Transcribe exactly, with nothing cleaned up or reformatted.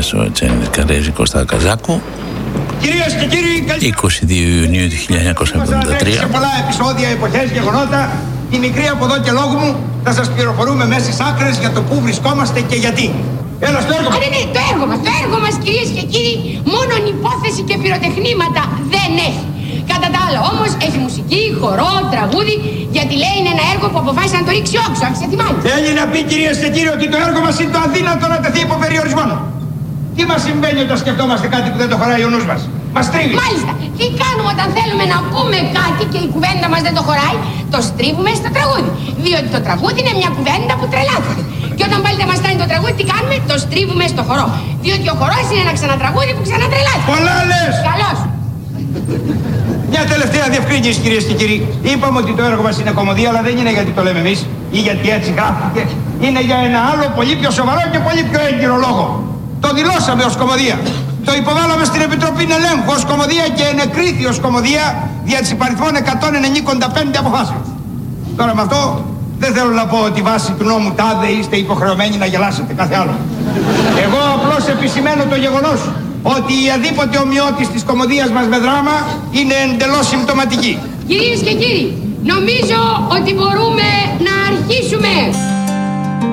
στο Τσενικαρέζικο στα Καζάκου. Κυρίες και κύριοι, είκοσι δύο Ιουνίου του χίλια εννιακόσια εβδομήντα τρία. Σε πολλά επεισόδια, εποχές, γεγονότα, η μικρή από εδώ και λόγου μου θα σας πληροφορούμε μέσα στις άκρες για το πού βρισκόμαστε και γιατί. Έλα στο έργο μας. Ναι, ναι, το έργο μας, το έργο μας, κυρίες και κύριοι, μόνον υπόθεση και πυροτεχνήματα δεν έχει. Κατά τα άλλα όμως έχει μουσική, χορό, τραγούδι, γιατί λέει είναι ένα έργο που αποφάσισε να το ρίξει όξο, άρχισε τη μάλιστα. Θέλει να πει, κυρίες και κύριοι, ότι το έργο μας είναι το αδύνατο να τεθεί υπό περιορισμό. Τι μας συμβαίνει όταν σκεφτόμαστε κάτι που δεν το χωράει ο νους μας? Μας τρίβει. Μάλιστα. Τι κάνουμε όταν θέλουμε να πούμε κάτι και η κουβέντα μας δεν το χωράει? Το στρίβουμε στο τραγούδι. Διότι το τραγούδι είναι μια κουβέντα που τρελάθηκε. Και όταν πάλι δεν μας στάνει το τραγούδι, τι κάνουμε? Το στρίβουμε στο χορό. Διότι ο χορός είναι ένα ξανατραγούδι που ξανατρελάθηκε. Πολλά λες! Καλώς. Μια τελευταία διευκρίνηση, κυρίες και κύριοι. Είπαμε ότι το έργο μας είναι κομμωδία, αλλά δεν είναι γιατί το λέμε εμείς ή γιατί έτσι γράφηκε. Είναι για ένα άλλο πολύ πιο σοβαρό και πολύ πιο έγκυρο λόγο. Το δηλώσαμε ως κομμωδία. Το υποβάλαμε στην Επιτροπή Ελέγχου ως κομμωδία και ενεκρίθη ως κομμωδία δια της υπαριθμών εκατόν ενενήντα πέντε αποφάσεων. Τώρα με αυτό δεν θέλω να πω ότι βάσει του νόμου τάδε είστε υποχρεωμένοι να γελάσετε, κάθε άλλο. Εγώ απλώς επισημαίνω το γεγονός ότι η αδίποτε ομοιότης της κομμωδίας μας με δράμα είναι εντελώς συμπτωματική. Κυρίες και κύριοι, νομίζω ότι μπορούμε να αρχίσουμε.